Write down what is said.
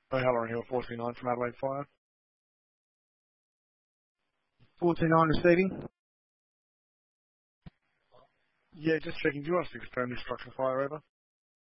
O'Halloran Hill 429 from Adelaide Fire. 429 receiving. Yeah, just checking. Do you want us to confirm this structure fire over?